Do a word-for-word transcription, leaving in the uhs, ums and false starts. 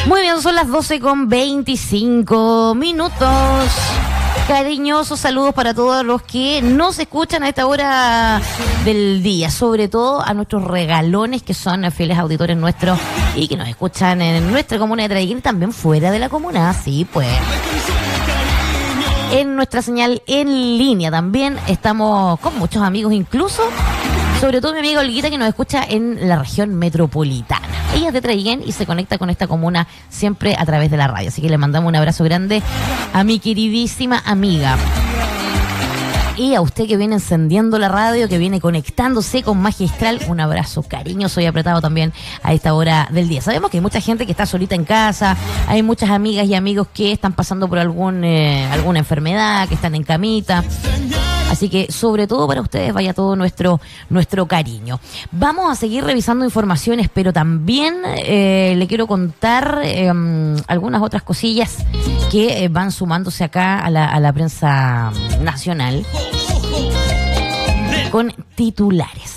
Muy bien, son las doce con veinticinco minutos. Cariñosos saludos para todos los que nos escuchan a esta hora del día, sobre todo a nuestros regalones que son fieles auditores nuestros y que nos escuchan en nuestra comuna de Traiguén y también fuera de la comuna, sí, pues. En nuestra señal en línea también estamos con muchos amigos, incluso, sobre todo mi amiga Olguita que nos escucha en la región metropolitana. Ella es de Traiguén y se conecta con esta comuna siempre a través de la radio. Así que le mandamos un abrazo grande a mi queridísima amiga. Y a usted que viene encendiendo la radio, que viene conectándose con Magistral, un abrazo cariñoso y apretado también a esta hora del día. Sabemos que hay mucha gente que está solita en casa, hay muchas amigas y amigos que están pasando por algún eh, alguna enfermedad, que están en camita. Así que, sobre todo para ustedes, vaya todo nuestro nuestro cariño. Vamos a seguir revisando informaciones, pero también eh, le quiero contar eh, algunas otras cosillas que eh, van sumándose acá a la, a la prensa nacional con titulares.